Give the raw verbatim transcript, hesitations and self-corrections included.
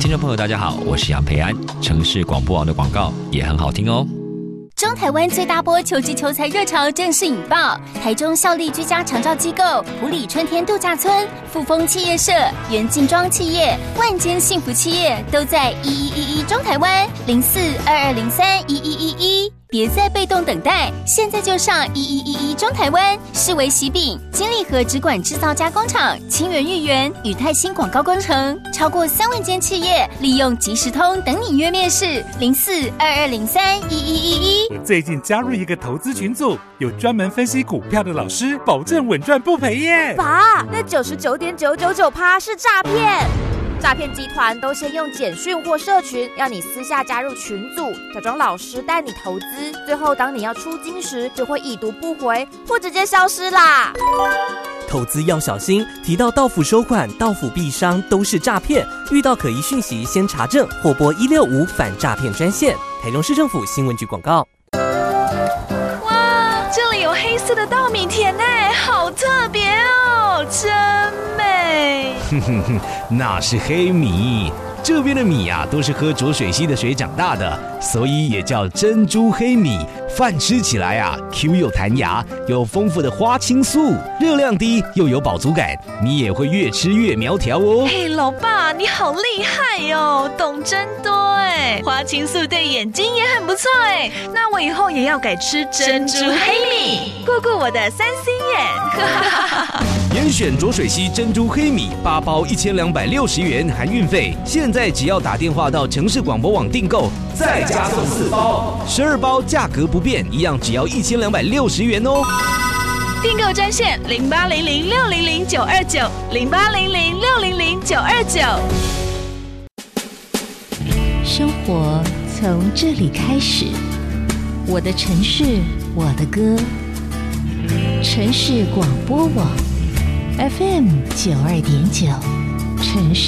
听众朋友大家好，我是杨培安。城市广播网的广告也很好听哦。 中台湾最大波球季球赛热潮正式引爆，台中效力居家长照机构埔里春天度假村、富丰企业社、元金庄企业、万间幸福企业都在一一一一中台湾零四二二零三一一一一。别再被动等待，现在就上一一一一中台湾。世维喜饼、金利和直管制造加工厂、清源裕元、宇泰新广告工程，超过三万间企业利用即时通等你约面试零四二二零三一一一一。 我最近加入一个投资群组，有专门分析股票的老师，保证稳赚不赔耶。 爸，那九十九点九九九趴是诈骗。诈骗集团都先用简讯或社群让你私下加入群组，假装老师带你投资，最后当你要出金时就会已读不回或直接消失啦。 投资要小心，提到到府收款、到府币商都是诈骗，遇到可疑讯息先查证或拨一六五反诈骗专线。台中市政府新闻局广告。 哇，这里有黑色的稻米田耶，好特别哦，真美。 哼哼哼，那是黑米。这边的米啊，都是喝浊水溪的水长大的，所以也叫珍珠黑米。饭吃起来啊 ，Q 又弹牙，有丰富的花青素，热量低又有饱足感，你也会越吃越苗条哦。 嘿，老爸，你好厉害哟，懂真多哎！花青素对眼睛也很不错哎，那我以后也要改吃珍珠黑米，顾顾我的三 C 眼。 严选浊水溪珍珠黑米八包一千两百六十元含运费，现在只要打电话到城市广播网订购，再加送四包，十二包价格不变，一样只要一千两百六十元哦。 订购专线零八零零六零零九二九零八零零六零零九二九。 生活从这里开始，我的城市，我的歌，城市广播网 F M 九二点九，城市。